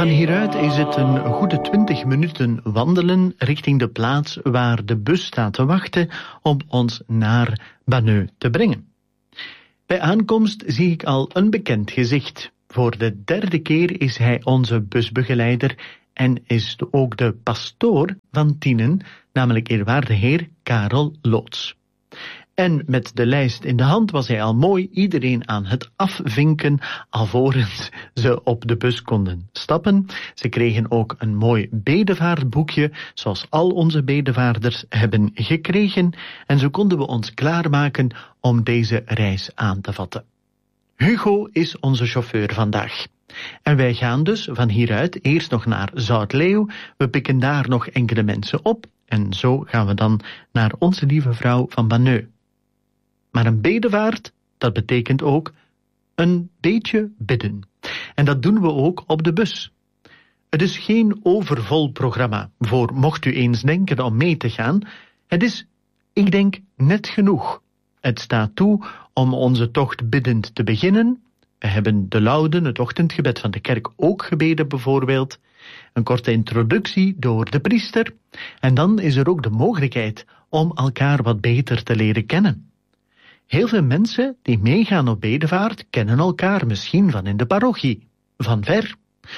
Van hieruit is het een goede 20 minuten wandelen richting de plaats waar de bus staat te wachten om ons naar Banneux te brengen. Bij aankomst zie ik al een bekend gezicht. Voor de 3e keer is hij onze busbegeleider en is ook de pastoor van Tienen, namelijk eerwaarde heer Karel Loots. En met de lijst in de hand was hij al mooi iedereen aan het afvinken, alvorens ze op de bus konden stappen. Ze kregen ook een mooi bedevaartboekje, zoals al onze bedevaarders hebben gekregen, en zo konden we ons klaarmaken om deze reis aan te vatten. Hugo is onze chauffeur vandaag. En wij gaan dus van hieruit eerst nog naar Zoutleeuw. We pikken daar nog enkele mensen op en zo gaan we dan naar Onze Lieve Vrouw van Banneux. Maar een bedevaart, dat betekent ook een beetje bidden. En dat doen we ook op de bus. Het is geen overvol programma, voor mocht u eens denken om mee te gaan. Het is, ik denk, net genoeg. Het staat toe om onze tocht biddend te beginnen. We hebben de Lauden, het ochtendgebed van de kerk, ook gebeden bijvoorbeeld. Een korte introductie door de priester. En dan is er ook de mogelijkheid om elkaar wat beter te leren kennen. Heel veel mensen die meegaan op bedevaart kennen elkaar misschien van in de parochie, van ver.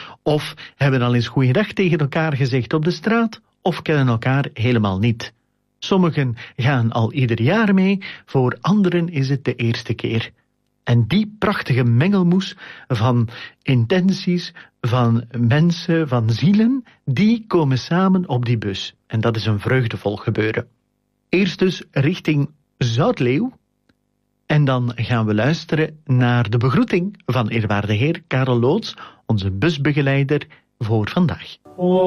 Of hebben al eens goeiedag tegen elkaar gezegd op de straat, of kennen elkaar helemaal niet. Sommigen gaan al ieder jaar mee, voor anderen is het de eerste keer. En die prachtige mengelmoes van intenties, van mensen, van zielen, die komen samen op die bus. En dat is een vreugdevol gebeuren. Eerst dus richting Zoutleeuw. En dan gaan we luisteren naar de begroeting van eerwaarde heer Karel Loots, onze busbegeleider voor vandaag.